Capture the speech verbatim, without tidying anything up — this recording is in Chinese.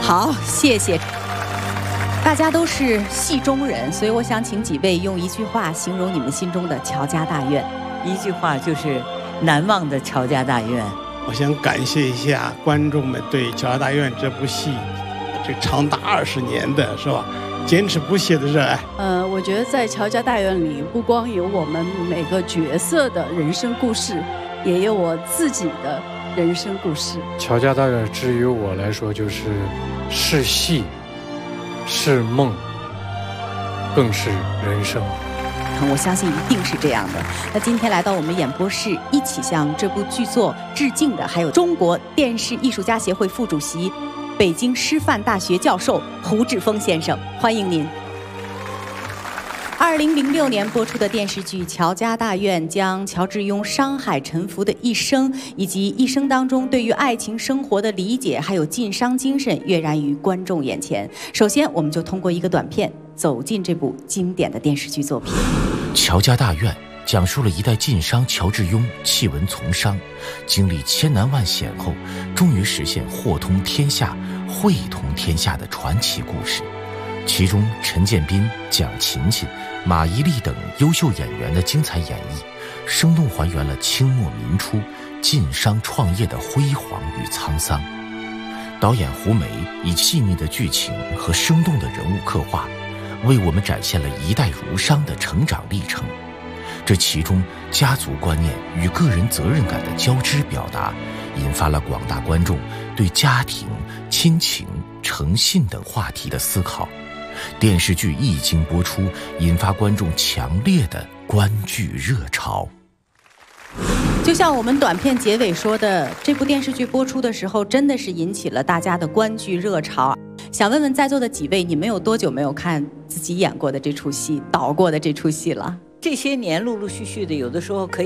好，谢谢。大家都是戏中人，所以我想请几位用一句话形容你们心中的乔家大院。 一句话就是难忘的乔家大院。 我想感谢一下观众们对《乔家大院》这部戏这长达二十年的是吧坚持不懈的热爱。 呃，我觉得在《乔家大院》里，不光有我们每个角色的人生故事，也有我自己的人生故事。 《乔家大院》至于我来说，就是是戏，是梦，更是人生。 我相信一定是这样的。那今天来到我们演播室，一起向这部剧作致敬的，还有中国电视艺术家协会副主席、北京师范大学教授胡志峰先生，欢迎您。二零零六年播出的电视剧《乔家大院》将乔致庸商海沉浮的一生，以及一生当中对于爱情生活的理解，还有晋商精神跃然于观众眼前。首先，我们就通过一个短片走进这部经典的电视剧作品。 乔家大院讲述了一代晋商乔致庸弃文从商，经历千难万险后，终于实现货通天下、会通天下的传奇故事。其中陈建斌、蒋勤勤、马伊琍等优秀演员的精彩演绎，生动还原了清末民初晋商创业的辉煌与沧桑。导演胡梅以细腻的剧情和生动的人物刻画，为我们展现了一代儒商的成长历程。这其中家族观念与个人责任感的交织表达，引发了广大观众对家庭、亲情、诚信等话题的思考。电视剧一经播出，引发观众强烈的观剧热潮。 就像我们短片结尾说的，这部电视剧播出的时候，真的是引起了大家的观剧热潮。想问问在座的几位，你们有多久没有看自己演过的这出戏、导过的这出戏了？ 这些年陆陆续续的，有的时候可以